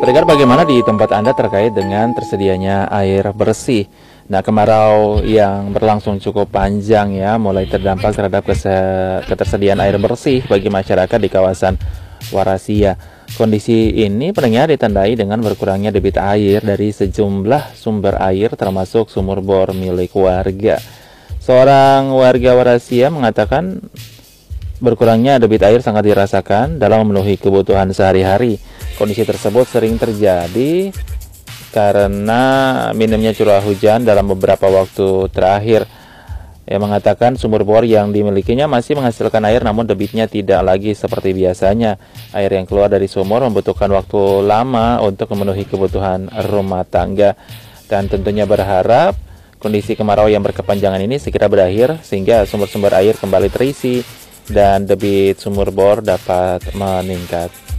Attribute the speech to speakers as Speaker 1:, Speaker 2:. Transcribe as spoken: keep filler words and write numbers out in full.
Speaker 1: Pendengar, bagaimana di tempat Anda terkait dengan tersedianya air bersih? Nah, kemarau yang berlangsung cukup panjang ya, mulai terdampak terhadap ketersediaan air bersih bagi masyarakat di kawasan Warasia. Kondisi ini pendengar ditandai dengan berkurangnya debit air dari sejumlah sumber air termasuk sumur bor milik warga. Seorang warga Warasia mengatakan berkurangnya debit air sangat dirasakan dalam memenuhi kebutuhan sehari-hari. Kondisi tersebut sering terjadi karena minimnya curah hujan dalam beberapa waktu terakhir. Ia mengatakan sumur bor yang dimilikinya masih menghasilkan air, namun debitnya tidak lagi seperti biasanya. Air yang keluar dari sumur membutuhkan waktu lama untuk memenuhi kebutuhan rumah tangga. Dan tentunya berharap kondisi kemarau yang berkepanjangan ini segera berakhir sehingga sumber-sumber air kembali terisi dan debit sumur bor dapat meningkat.